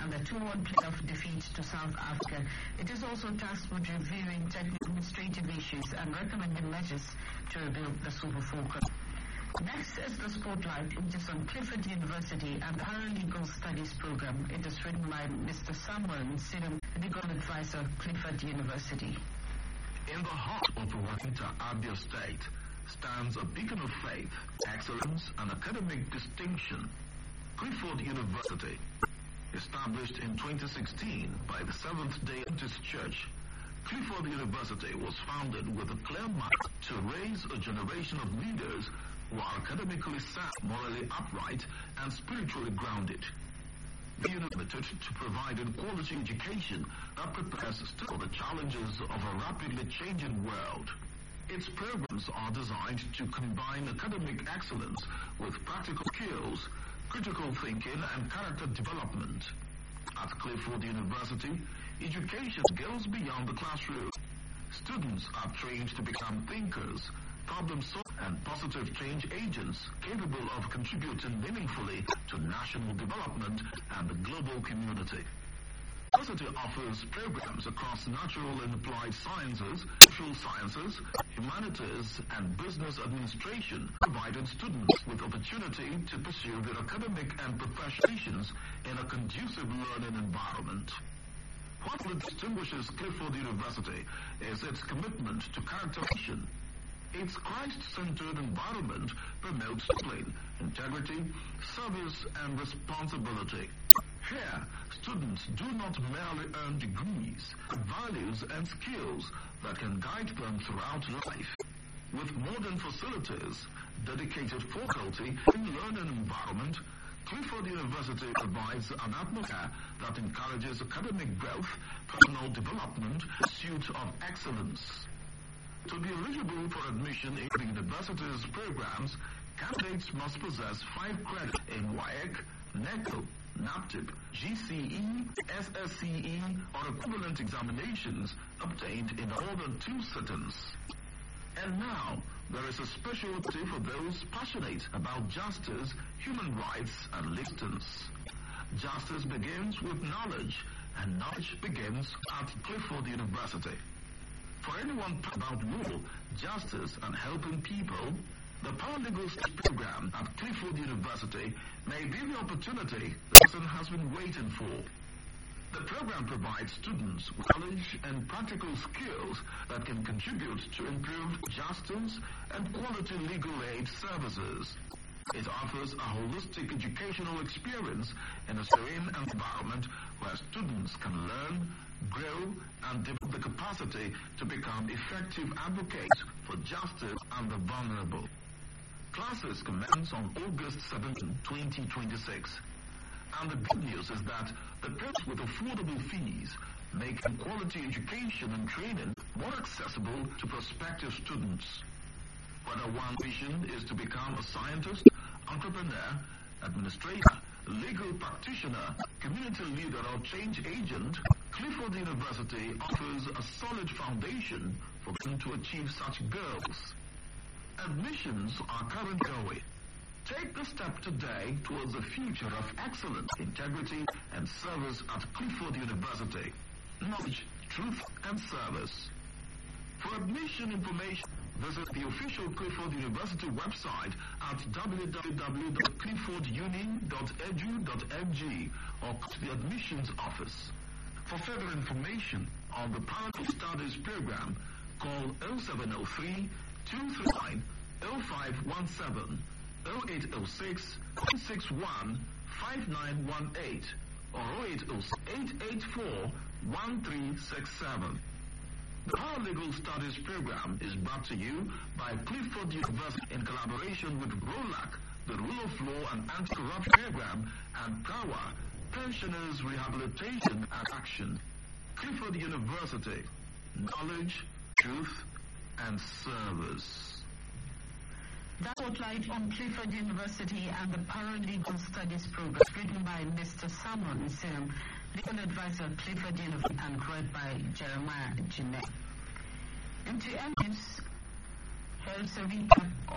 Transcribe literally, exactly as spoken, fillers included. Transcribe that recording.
and a two one playoff defeat to South Africa. It is also tasked with reviewing technical administrative issues and recommending measures to rebuild the Super Falcons. Next is the spotlight, which is on Clifford University and the Paralegal Studies Program. It is written by Mister Samuel Nsidum, legal advisor, Clifford University. In the heart of Rwanda, Abia State, stands a beacon of faith, excellence, and academic distinction. Clifford University, established in twenty sixteen by the Seventh-day Adventist Church, Clifford University was founded with a clear mind to raise a generation of leaders who are academically sound, morally upright, and spiritually grounded. The university to provide a quality education that prepares for the challenges of a rapidly changing world. Its programs are designed to combine academic excellence with practical skills, critical thinking, and character development. At Clifford University, education goes beyond the classroom. Students are trained to become thinkers, problem solvers, and positive change agents capable of contributing meaningfully to national development and the global community. The university offers programs across natural and applied sciences, social sciences, humanities, and business administration, providing students with opportunity to pursue their academic and professional in a conducive learning environment. What distinguishes Clifford University is its commitment to characterization. Its Christ-centered environment promotes discipline, integrity, service, and responsibility. Here, students do not merely earn degrees, but values and skills that can guide them throughout life. With modern facilities, dedicated faculty, and learning environment, Clifford University provides an atmosphere that encourages academic growth, personal development, and pursuit of excellence. To be eligible for admission in the university's programs, candidates must possess five credits in W A E C, NECO, NAPTIP, G C E, S S C E, or equivalent examinations obtained in more than two sittings. And now, there is a special opportunity for those passionate about justice, human rights, and listens. Justice begins with knowledge, and knowledge begins at Clifford University. For anyone about law, justice, and helping people, the Paralegal Studies Program at Clifford University may be the opportunity the person has been waiting for. The program provides students with knowledge and practical skills that can contribute to improved justice and quality legal aid services. It offers a holistic educational experience in a serene environment where students can learn, grow, and develop the capacity to become effective advocates for justice and the vulnerable. Classes commence on August seventeenth, twenty twenty-six. And the good news is that the programs with affordable fees make quality education and training more accessible to prospective students. Whether one's vision is to become a scientist, entrepreneur, administrator, legal practitioner, community leader, or change agent, Clifford University offers a solid foundation for them to achieve such goals. Admissions are currently going. Take the step today towards a future of excellence, integrity, and service at Clifford University. Knowledge, truth, and service. For admission information, visit the official Clifford University website at w w w dot clifford uni dot e d u dot m g or to the admissions office. For further information on the Paralegal Studies Program, call oh seven oh three, two three nine, oh five one seven, oh eight oh six, one six one, five nine one eight or oh eight oh six, eight eight four, one three six seven. The Paralegal Studies Program is brought to you by Clifford University in collaboration with ROLAC, the Rule of Law and Anti-Corruption Program, and PRAWA, Pensioners Rehabilitation and Action. Clifford University, knowledge, truth, and service. That outlined on Clifford University and the Paralegal Studies Program, written by Mister Samuel Nsidum, legal advisor at Clifford University, and read by Jeremiah Jeanette. And to end this, here's a recap